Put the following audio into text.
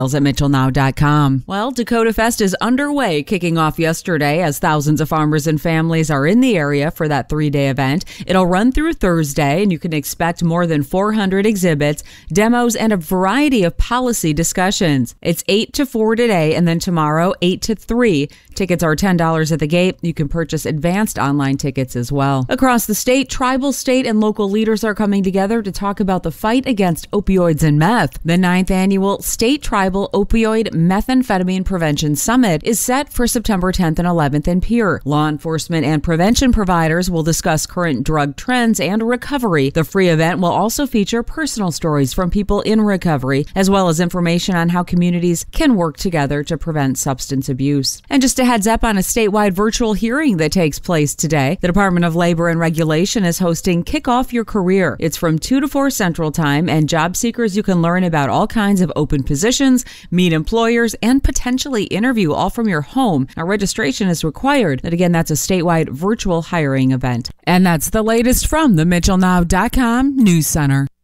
at mitchellnow.com. Well, Dakota Fest is underway, kicking off yesterday as thousands of farmers and families are in the area for that 3-day event. It'll run through Thursday, and you can expect more than 400 exhibits, demos, and a variety of policy discussions. It's 8 to 4 today, and then tomorrow, 8 to 3. Tickets are $10 at the gate. You can purchase advanced online tickets as well. Across the state, tribal, state, and local leaders are coming together to talk about the fight against opioids and meth. The 9th annual State Tribal Opioid Methamphetamine Prevention Summit is set for September 10th and 11th in Pierre. Law enforcement and prevention providers will discuss current drug trends and recovery. The free event will also feature personal stories from people in recovery, as well as information on how communities can work together to prevent substance abuse. And just a heads up on a statewide virtual hearing that takes place today. The Department of Labor and Regulation is hosting Kick Off Your Career. It's from 2 to 4 Central Time, and job seekers, you can learn about all kinds of open positions, meet employers, and potentially interview all from your home. Now, registration is required. And again, that's a statewide virtual hiring event. And that's the latest from the MitchellNow.com News Center.